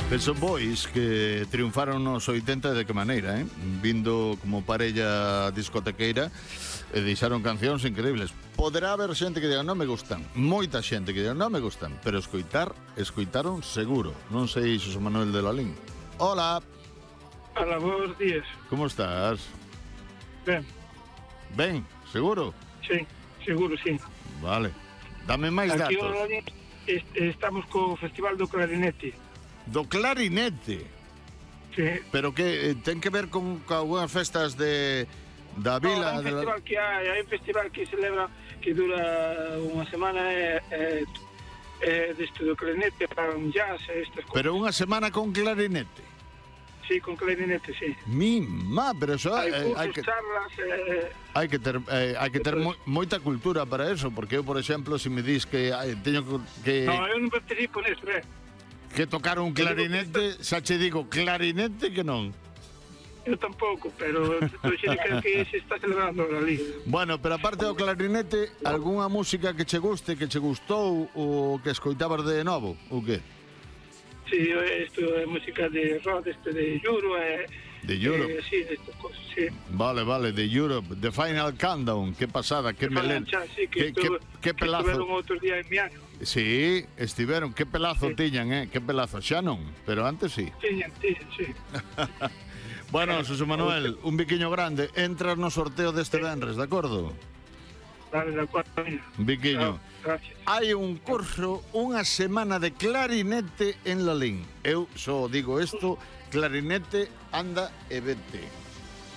Pet Shop Boys, que triunfaron nos 80 de que maneira, vindo como parella discotequeira e deixaron cancións increíbles. Poderá haber xente que diga non me gustan, moita xente que diga non me gustan, pero escoitaron seguro. Non sei, Xosé Manuel de Lalín. Hola. Hola, buenos días. Como estás? Ben. Ben, seguro? Sí, seguro, sí. Vale. Dame máis datos. Aquí estamos co Festival do Clarinete. Do clarinete? Sí. Pero que ten que ver con algunhas festas da vila? No, hai un festival que celebra, que dura unha semana, deste do clarinete para un jazz e estas cousas. Pero unha semana con clarinete? Sí, con clarinete, sí. Pero eso hai cursos, charlas... hai que ter moita cultura para eso, porque eu, por exemplo, se me dis que teño que... No, eu non participo neso, que tocar un clarinete, xa che digo, clarinete que non. Eu tampouco, pero creo que se está celebrando ali. Bueno, pero aparte do clarinete, algunha música que che guste, que che gustou ou que escoitabas de novo, ou que? Sí, isto é música de rock, de Europe. De Europe? Sí, de estas cosas, sí. Vale, de Europe, The Final Countdown, que pasada, que melén. Sí, que pelazo. estiveron outros días en Miami. Sí, estiveron, que pelazo tiñan, que pelazo, xa non, pero antes sí. Tiñan, sí. Bueno, Xosé Manuel, un biquiño grande, entras no sorteo deste venres, de acordo? Vale, de acordo. Un biquiño. Gracias. Hai un curso, unha semana de clarinete en Lalín. Eu só digo isto, clarinete, anda e vete.